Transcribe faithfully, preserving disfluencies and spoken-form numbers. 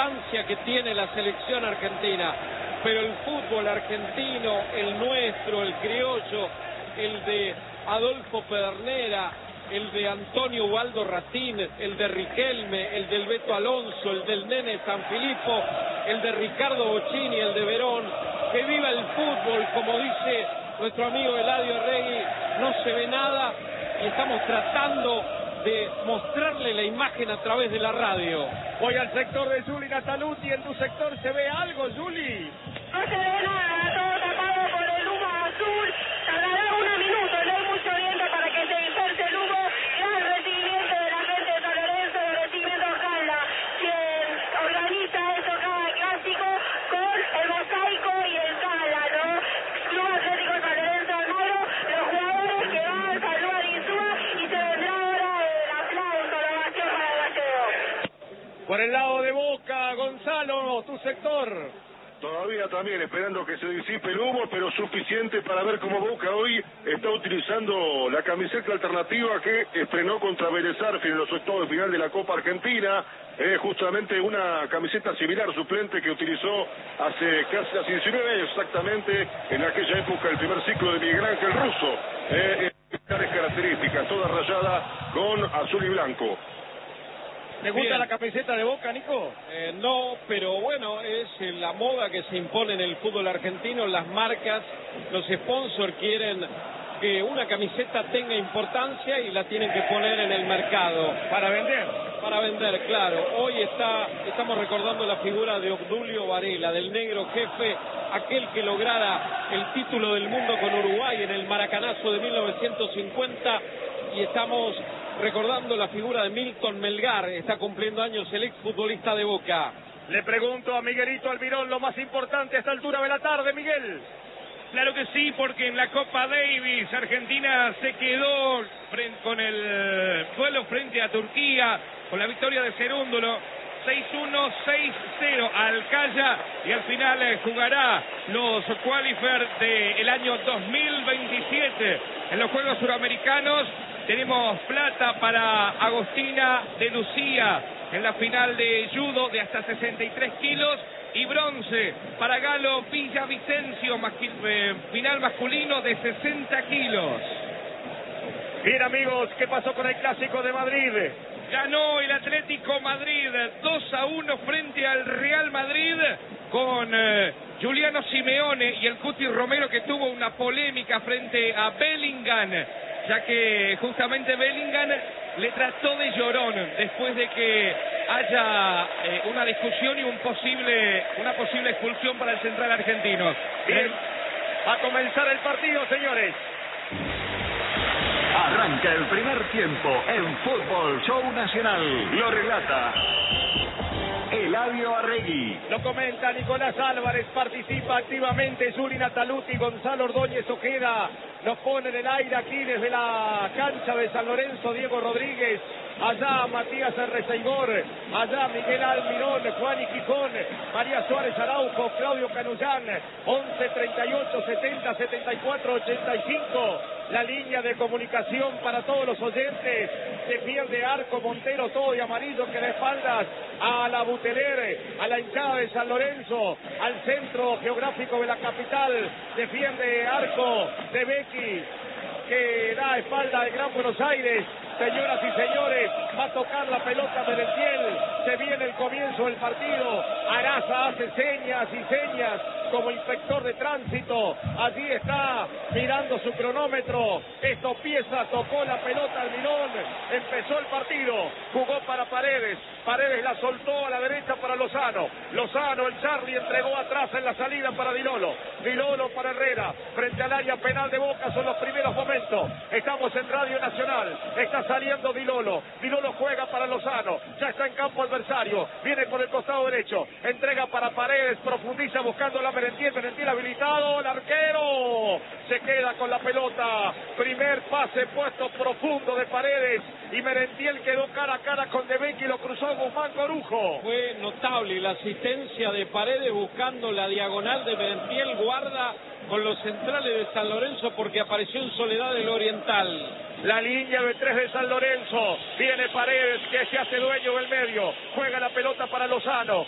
importancia que tiene la selección argentina, pero el fútbol argentino, el nuestro, el criollo, el de Adolfo Pedernera, el de Antonio Ubaldo Ratín, el de Riquelme, el del Beto Alonso, el del Nene Sanfilippo, el de Ricardo Bocchini, el de Verón. Que viva el fútbol, como dice nuestro amigo Eladio Arregui, no se ve nada y estamos tratando de mostrarle la imagen a través de la radio. Voy al sector de Juli Nataluti. ¿En tu sector se ve algo, Juli? No se ve nada, todo tapado por el humo azul. Tardará unos minutos, no hay mucho viento para que se disperse el humo. Gran recibimiento de la gente de San Lorenzo, de recibimiento Calda, quien organiza eso cada clásico con el mosaico y el Cala, ¿no? Club Atlético San Lorenzo Almagro, los jugadores que van, saludan y suban y se vendrá ahora el aplauso, la ovación para el Gallego. Por el lado de Boca, Gonzalo, tu sector. Todavía también esperando que se disipe el humo, pero suficiente para ver cómo Boca hoy está utilizando la camiseta alternativa que estrenó contra Vélez Sarsfield en los octavos de final de la Copa Argentina. Es justamente una camiseta similar suplente que utilizó hace casi hace diecinueve años exactamente, en aquella época, el primer ciclo de Miguel Ángel Russo. Eh, Tales características, toda rayada con azul y blanco. ¿Te gusta Bien. la camiseta de Boca, Nico? Eh, no, pero bueno, es eh, la moda que se impone en el fútbol argentino. Las marcas, los sponsors quieren que una camiseta tenga importancia y la tienen que poner en el mercado. Para vender. Para vender, claro. Hoy está, estamos recordando la figura de Obdulio Varela, del negro jefe, aquel que lograra el título del mundo con Uruguay en el Maracanazo de mil novecientos cincuenta, y estamos recordando la figura de Milton Melgar. Está cumpliendo años el exfutbolista de Boca. Le pregunto a Miguelito Almirón lo más importante a esta altura de la tarde, Miguel. Claro que sí, porque en la Copa Davis Argentina se quedó frente, con el duelo frente a Turquía, con la victoria de Cerúndolo, seis uno, seis cero al Calla, y al final eh, jugará los qualifiers del año dos mil veintisiete en los Juegos Suramericanos. Tenemos plata para Agostina de Lucía en la final de judo de hasta sesenta y tres kilos, y bronce para Galo Villavicencio, masqui, eh, final masculino de sesenta kilos. Bien, amigos, ¿qué pasó con el Clásico de Madrid? Ganó el Atlético Madrid dos a uno frente al Real Madrid con eh, Juliano Simeone y el Cuti Romero, que tuvo una polémica frente a Bellingham, ya que justamente Bellingham le trató de llorón después de que haya eh, una discusión y un posible, una posible expulsión para el central argentino. Bien, a comenzar el partido, señores. Arranca el primer tiempo en Fútbol Show Nacional. Lo relata Eladio Arregui. Lo comenta Nicolás Álvarez, participa activamente Juli Nataluti, Gonzalo Ordóñez Ojeda. Nos pone en el aire aquí desde la cancha de San Lorenzo Diego Rodríguez. Allá Matías Arreceigor, allá Miguel Almirón, Juan y Quijón, María Suárez Araujo, Claudio Canullán. Once, treinta y ocho, setenta, setenta y cuatro, ochenta y cinco. La línea de comunicación para todos los oyentes. Defiende Arco Montero, todo de amarillo, que da espaldas a la Buteler, a la hinchada de San Lorenzo, al centro geográfico de la capital. Defiende Arco de Becky, que da espalda al Gran Buenos Aires. Señoras y señores, va a tocar la pelota Merentiel. Se viene el comienzo del partido. Araza hace señas y señas como inspector de tránsito. Allí está mirando su cronómetro. Esto pieza, tocó la pelota Almirón. Empezó el partido. Jugó para Paredes. Paredes la soltó a la derecha para Lozano. Lozano, el Charlie, entregó atrás en la salida para Dilolo. Dilolo para Herrera. Frente al área penal de Boca son los primeros momentos. Estamos en Radio Nacional. Está saliendo Dilolo. Dilolo juega para Lozano. Ya está en campo adversario. Viene por el costado derecho. Entrega para Paredes. Profundiza buscando la Merentiel. Merentiel habilitado. El arquero se queda con la pelota. Primer pase puesto profundo de Paredes. Y Merentiel quedó cara a cara con De Becchi y lo cruzó Guzmán Corujo. Fue notable la asistencia de Paredes buscando la diagonal de Merentiel. Guarda con los centrales de San Lorenzo porque apareció en soledad el Oriental. La línea de tres de San Lorenzo. Viene Paredes, que se hace dueño del medio. Juega la pelota para Lozano.